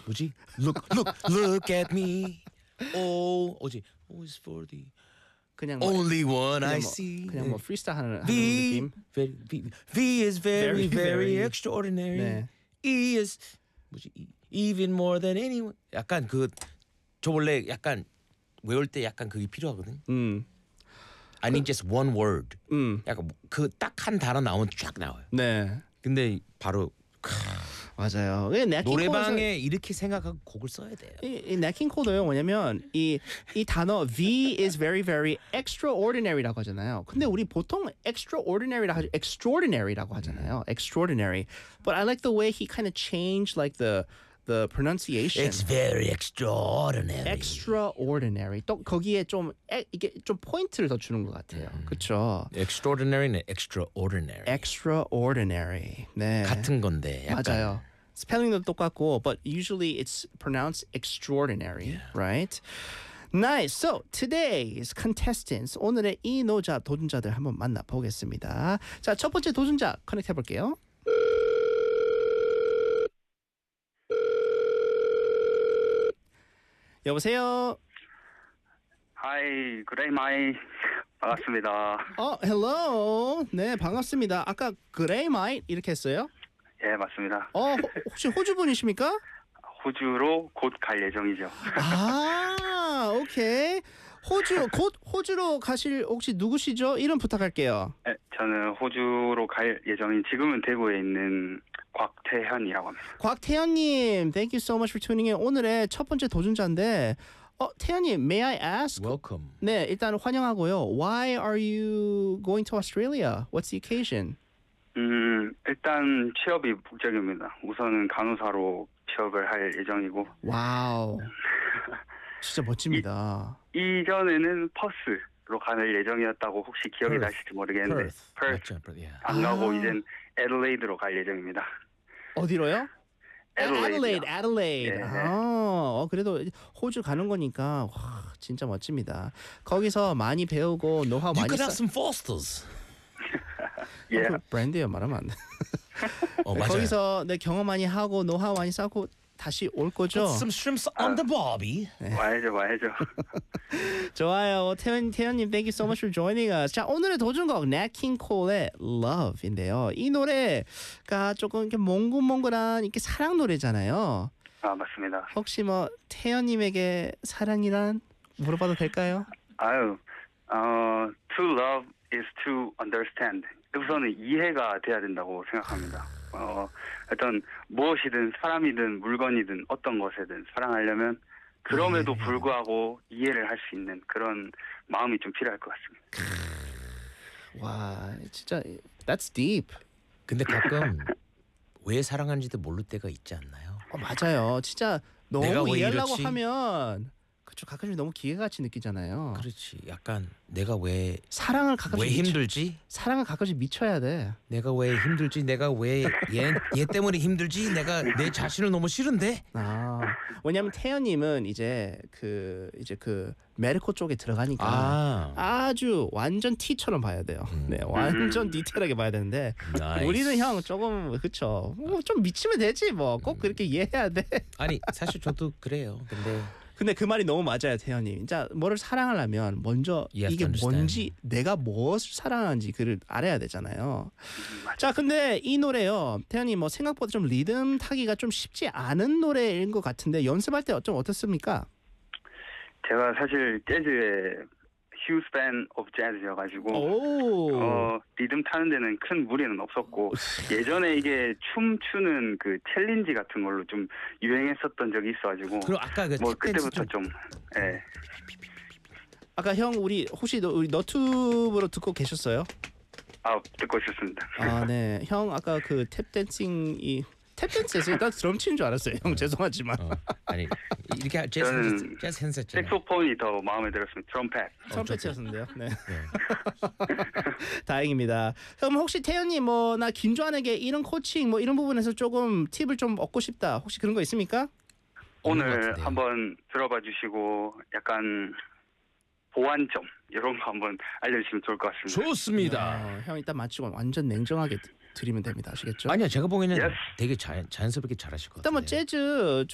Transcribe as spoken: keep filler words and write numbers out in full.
뭐지? Look, look, look at me. Oh, 뭐지? Always for the 그냥 뭐, only one 그냥 I 뭐, see. 그냥 뭐 프리스타일 하는, 하는 V, 느낌. very, V, V is very, Very, very, very. extraordinary. 네. E is 뭐지? E, even more than anyone. 약간 그 저 원래 약간 외울 때 약간 그게 필요하거든. 음, I need just one word. 음, 약간 그 딱 한 단어 나오면 쫙 나와요. 네, 근데 바로 맞아요. 이 네킹 노래방에 이렇게 생각하고 곡을 써야 돼요. 이, 이 네킹 코드요. 뭐냐면 이 이 단어 V is very very extraordinary라고 하잖아요. 근데 우리 보통 extraordinary라고 하죠. extraordinary라고 하잖아요. extraordinary. But I like the way he kind of changed like the the pronunciation. It's very extraordinary. extraordinary. 또 거기에 좀 에, 이게 좀 포인트를 더 주는 것 같아요. 그렇죠. Extraordinary는 extraordinary. extraordinary. 네. 같은 건데 약간 맞아요. 스펠링도 똑같고, but usually it's pronounced extraordinary, right? Nice. So today's contestants, 오늘의 이 노자 도전자들 한번 만나보겠습니다. 자, 첫 번째 도전자 커넥트 해볼게요. 여보세요. Hi, good day, my 반갑습니다. 어, hello. 네, 반갑습니다. 아까 그레이 마이 이렇게 했어요? 예, 맞습니다. 어, 호- 혹시 호주 분이십니까? 호주로 곧 갈 예정이죠. 아, 오케이. 호주 곧 호주로 가실 혹시 누구시죠? 이름 부탁할게요. 네, 저는 호주로 갈 예정인 지금은 대구에 있는 곽태현이라고 합니다. 곽태현님, thank you so much for tuning in. 오늘의 첫 번째 도전자인데, 어, 태현님, may I ask? welcome. 네, 일단 환영하고요. Why are you going to Australia? What's the occasion? 음, 일단 취업이 목적입니다. 우선은 간호사로 취업을 할 예정이고 와우, 진짜 멋집니다. 이전에는 퍼스로 가는 예정이었다고 혹시 기억이 Perth. 나실지 모르겠는데 Perth. 퍼스 맞죠, Perth, yeah. 안 가고 아. 이젠 애들레이드로 갈 예정입니다. 어디로요? 애들레이드요. Adelaide, Adelaide. 예. 아, 어, 그래도 호주 가는 거니까 와, 진짜 멋집니다. 거기서 많이 배우고 노하우 You 많이 could have 쌓. some Fosters. 예. 그 브랜드요 말하면 안 돼. 어 맞아요. 거기서 내 경험 많이 하고 노하우 많이 쌓고 다시 올 거죠. Put some shrimps on the barbie. 와야죠, 와야죠. 좋아요. 태연 태연님, thank you so much for joining us. 자, 오늘의 도전곡 Nat King Cole의 Love인데요. 이 노래가 조금 이렇게 몽글몽글한 이렇게 사랑 노래잖아요. 아, 맞습니다. 혹시 뭐 태연님에게 사랑이란 물어봐도 될까요? 아유, 어, to love is to understand. 우선은 이해가 돼야 된다고 생각합니다. 어, 어떤 무엇이든 사람이든 물건이든 어떤 것이든 사랑하려면 그럼에도 불구하고 이해를 할 수 있는 그런 마음이 좀 필요할 것 같습니다. 와, 진짜 that's deep. 근데 가끔 왜 사랑하는지도 모를 때가 있지 않나요? 어, 맞아요. 진짜 내가 너무 왜 이해하려고 이렇지? 하면 그쵸, 가끔씩 너무 기계같이 느끼잖아요. 그렇지. 약간 내가 왜 왜 사랑을 가끔씩 미쳐, 힘들지? 사랑을 가끔씩 미쳐야 돼. 내가 왜 힘들지? 내가 왜 얘 얘 때문에 힘들지? 내가 내 자신을 너무 싫은데? 아, 왜냐면 태연님은 이제 그 이제 그 메디코 쪽에 들어가니까 아, 아주 완전 T처럼 봐야 돼요. 네, 완전 디테일하게 봐야 되는데 나이스. 우리는 형 조금 그쵸. 뭐 좀 미치면 되지 뭐. 꼭 그렇게 이해해야 돼. 아니 사실 저도 그래요. 근데 근데 그 말이 너무 맞아요, 태연님. 진짜 뭐를 사랑하려면 먼저 You have 이게 to understand. 뭔지 내가 무엇을 사랑하는지 그를 알아야 되잖아요. 자, 근데 이 노래요, 태연님 뭐 생각보다 좀 리듬 타기가 좀 쉽지 않은 노래인 것 같은데 연습할 때 좀 어떻습니까? 제가 사실 재즈의 휴스 팬 오브 재즈여가지고 오, 어, 리듬 타는 데는 큰 무리는 없었고 예전에 이게 춤추는 그 챌린지 같은 걸로 좀 유행했었던 적이 있어가지고 그럼 아까 그 뭐 탭 댄스 그때부터 좀 좀 예. 아까 형 우리 혹시 너, 우리 너튜브로 듣고 계셨어요? 아, 듣고 있었습니다. 아, 네. 형 아까 그 탭 댄싱이 탭 댄스에서 나 드럼 치는 줄 알았어요. 형 죄송하지만. 어, 아니 이렇게 재즈 저는 센스- 재즈 센스였잖아. 색소폰이 더 마음에 들었습니다. 트럼펫. 트럼펫이었는데요. 네. 다행입니다. 그럼 혹시 태연님 뭐 나 김조한에게 이런 코칭 뭐 이런 부분에서 조금 팁을 좀 얻고 싶다. 혹시 그런 거 있습니까? 없는 것 오늘 같은데요. 한번 들어봐 주시고 약간 보완점 이런 거 한번 알려주시면 좋을 것 같습니다. 좋습니다. 어, 형 이따 마치고 완전 냉정하게 드- 드리면 됩니다. 아시겠죠? 아니요, 제가 보기에는 Yes. 되게 자연, 자연스럽게 잘하실 것 일단 뭐 같아요. 재즈